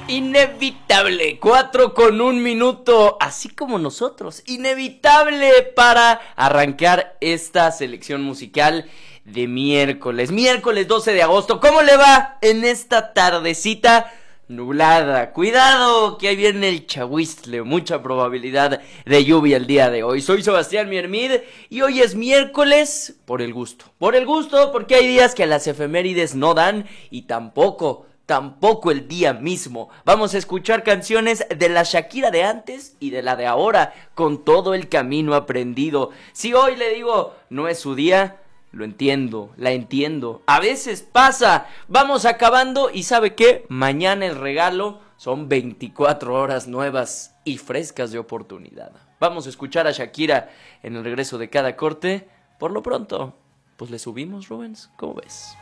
Inevitable, 4:01, así como nosotros. Inevitable para arrancar esta selección musical de miércoles 12 de agosto. ¿Cómo le va en esta tardecita nublada? Cuidado, que ahí viene el chahuizle, mucha probabilidad de lluvia el día de hoy. Soy Sebastián Miermid y hoy es miércoles por el gusto. Por el gusto, porque hay días que las efemérides no dan y tampoco el día mismo. Vamos a escuchar canciones de la Shakira de antes y de la de ahora, con todo el camino aprendido. Si hoy le digo no es su día, lo entiendo, la entiendo. A veces pasa. Vamos acabando y ¿sabe qué? Mañana el regalo son 24 horas nuevas y frescas de oportunidad. Vamos a escuchar a Shakira en el regreso de cada corte. Por lo pronto, pues le subimos, Rubens. ¿Cómo ves?